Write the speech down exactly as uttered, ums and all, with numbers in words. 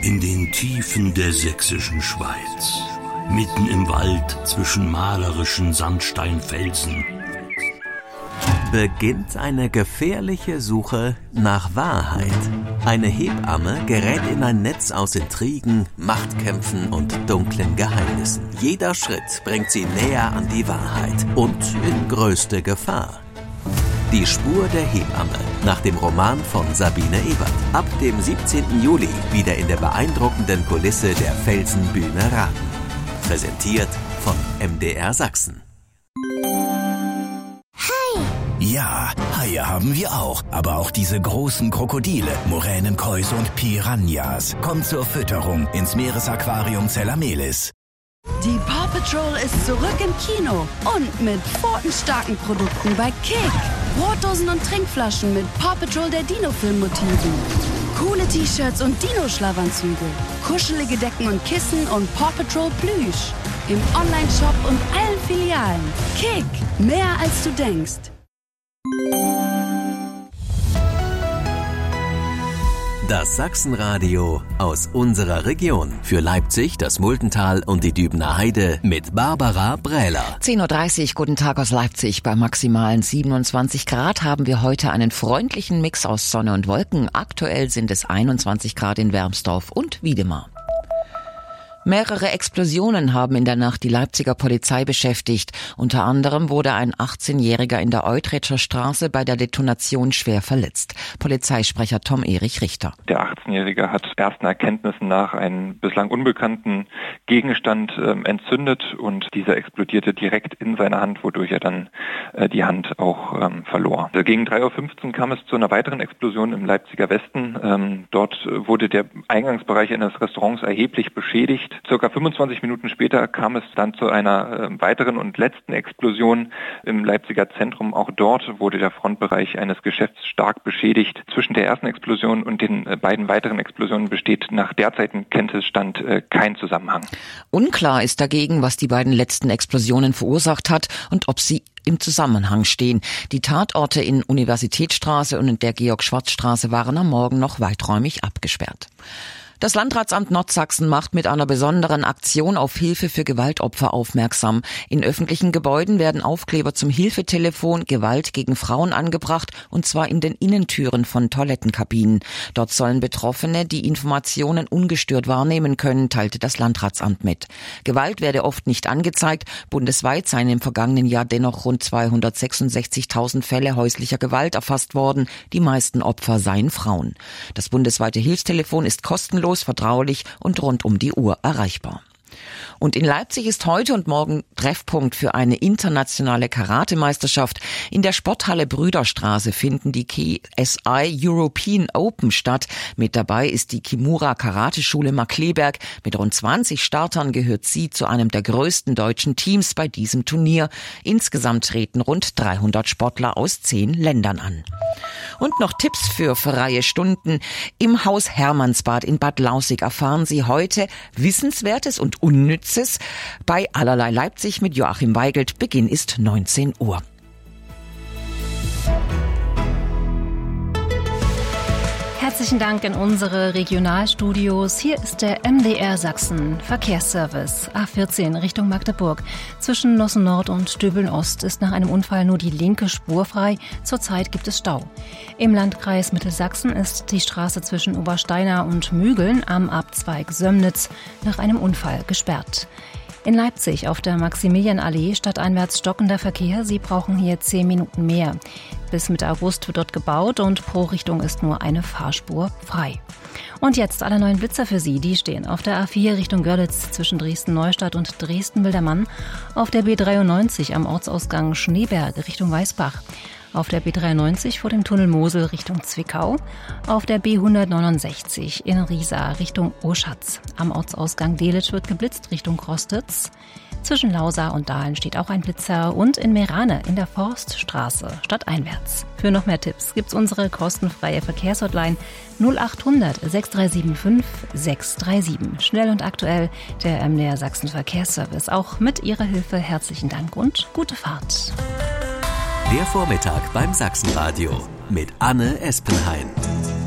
In den Tiefen der sächsischen Schweiz, mitten im Wald zwischen malerischen Sandsteinfelsen, beginnt eine gefährliche Suche nach Wahrheit. Eine Hebamme gerät in ein Netz aus Intrigen, Machtkämpfen und dunklen Geheimnissen. Jeder Schritt bringt sie näher an die Wahrheit und in größte Gefahr. Die Spur der Hebamme, nach dem Roman von Sabine Ebert. Ab dem siebzehnten Juli wieder in der beeindruckenden Kulisse der Felsenbühne Raden. Präsentiert von M D R Sachsen. Ja, Haie haben wir auch, aber auch diese großen Krokodile, Moränenkäuse und Piranhas. Kommt zur Fütterung ins Meeresaquarium Zellamelis. Die Paw Patrol ist zurück im Kino und mit pfotenstarken Produkten bei Kick. Brotdosen und Trinkflaschen mit Paw Patrol der Dino-Film-Motiven. Coole T-Shirts und Dino-Schlafanzüge. Kuschelige Decken und Kissen und Paw Patrol Plüsch. Im Online-Shop und allen Filialen. Kick, mehr als du denkst. Das Sachsenradio aus unserer Region. Für Leipzig, das Multental und die Dübener Heide mit Barbara Brähler. zehn Uhr dreißig, guten Tag aus Leipzig. Bei maximalen siebenundzwanzig Grad haben wir heute einen freundlichen Mix aus Sonne und Wolken. Aktuell sind es einundzwanzig Grad in Wermsdorf und Wiedemar. Mehrere Explosionen haben in der Nacht die Leipziger Polizei beschäftigt. Unter anderem wurde ein achtzehnjähriger in der Eutretscher Straße bei der Detonation schwer verletzt. Polizeisprecher Tom-Erich Richter. Der achtzehnjährige hat ersten Erkenntnissen nach einen bislang unbekannten Gegenstand äh, entzündet und dieser explodierte direkt in seiner Hand, wodurch er dann äh, die Hand auch ähm, verlor. Also gegen drei Uhr fünfzehn kam es zu einer weiteren Explosion im Leipziger Westen. Ähm, dort wurde der Eingangsbereich eines Restaurants erheblich beschädigt. Circa fünfundzwanzig Minuten später kam es dann zu einer äh, weiteren und letzten Explosion im Leipziger Zentrum. Auch dort wurde der Frontbereich eines Geschäfts stark beschädigt. Zwischen der ersten Explosion und den äh, beiden weiteren Explosionen besteht nach derzeitigem Kenntnisstand äh, kein Zusammenhang. Unklar ist dagegen, was die beiden letzten Explosionen verursacht hat und ob sie im Zusammenhang stehen. Die Tatorte in Universitätsstraße und in der Georg-Schwarz-Straße waren am Morgen noch weiträumig abgesperrt. Das Landratsamt Nordsachsen macht mit einer besonderen Aktion auf Hilfe für Gewaltopfer aufmerksam. In öffentlichen Gebäuden werden Aufkleber zum Hilfetelefon Gewalt gegen Frauen angebracht, und zwar in den Innentüren von Toilettenkabinen. Dort sollen Betroffene die Informationen ungestört wahrnehmen können, teilte das Landratsamt mit. Gewalt werde oft nicht angezeigt. Bundesweit seien im vergangenen Jahr dennoch rund zweihundertsechsundsechzigtausend Fälle häuslicher Gewalt erfasst worden. Die meisten Opfer seien Frauen. Das bundesweite Hilfstelefon ist kostenlos, vertraulich und rund um die Uhr erreichbar. Und in Leipzig ist heute und morgen Treffpunkt für eine internationale Karatemeisterschaft. In der Sporthalle Brüderstraße finden die K S I European Open statt. Mit dabei ist die Kimura Karateschule Markkleeberg. Mit rund zwanzig Startern gehört sie zu einem der größten deutschen Teams bei diesem Turnier. Insgesamt treten rund dreihundert Sportler aus zehn Ländern an. Und noch Tipps für freie Stunden. Im Haus Hermannsbad in Bad Lausick erfahren Sie heute Wissenswertes und Unnützes bei Allerlei Leipzig mit Joachim Weigelt. Beginn ist neunzehn Uhr. Herzlichen Dank in unsere Regionalstudios. Hier ist der M D R Sachsen Verkehrsservice. A vierzehn Richtung Magdeburg. Zwischen Nossen Nord und Döbeln Ost ist nach einem Unfall nur die linke Spur frei. Zurzeit gibt es Stau. Im Landkreis Mittelsachsen ist die Straße zwischen Obersteiner und Mügeln am Abzweig Sömnitz nach einem Unfall gesperrt. In Leipzig auf der Maximilianallee stadteinwärts stockender Verkehr. Sie brauchen hier zehn Minuten mehr. Bis Mitte August wird dort gebaut und pro Richtung ist nur eine Fahrspur frei. Und jetzt alle neuen Blitzer für Sie. Die stehen auf der A vier Richtung Görlitz zwischen Dresden-Neustadt und Dresden-Wildermann. Auf der B dreiundneunzig am Ortsausgang Schneeberg Richtung Weißbach. Auf der B dreiundneunzig vor dem Tunnel Mosel Richtung Zwickau, auf der B hundertneunundsechzig in Riesa Richtung Oschatz. Am Ortsausgang Delitzsch wird geblitzt Richtung Krostitz. Zwischen Lausa und Dahlen steht auch ein Blitzer und in Meerane in der Forststraße stadteinwärts. Für noch mehr Tipps gibt's unsere kostenfreie Verkehrshotline null achthundert sechs drei sieben fünf sechs drei sieben. Schnell und aktuell der M D R Sachsen Verkehrsservice. Auch mit Ihrer Hilfe herzlichen Dank und gute Fahrt. Der Vormittag beim Sachsenradio mit Anne Espenhain.